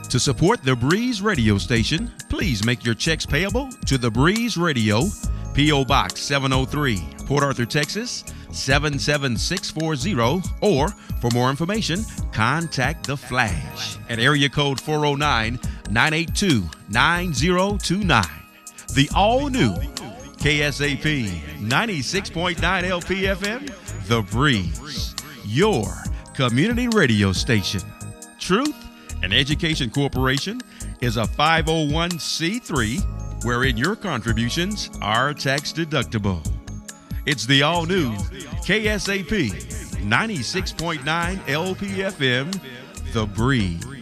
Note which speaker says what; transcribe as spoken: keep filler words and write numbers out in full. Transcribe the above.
Speaker 1: To support the Breeze radio station, please make your checks payable to the Breeze Radio, P O. Box seven oh three, Port Arthur, Texas, seven seven six four zero, or for more information, contact The Flash at area code four oh nine, nine eight two, nine oh two nine. The all-new K S A P ninety-six point nine L P F M, The Breeze, your community radio station. Truth and Education Corporation is a five oh one c three wherein your contributions are tax deductible. It's the all-new K S A P ninety-six point nine L P F M, The Breeze.